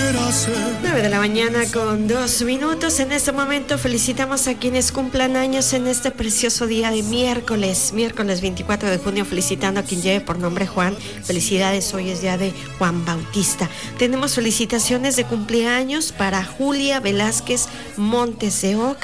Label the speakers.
Speaker 1: 9 de la mañana con 2 minutos. En este momento felicitamos a quienes cumplan años en este precioso día de miércoles 24 de junio, felicitando a quien lleve por nombre Juan. Felicidades, hoy es día de Juan Bautista. Tenemos felicitaciones de cumpleaños para Julia Velázquez Montes de Oca.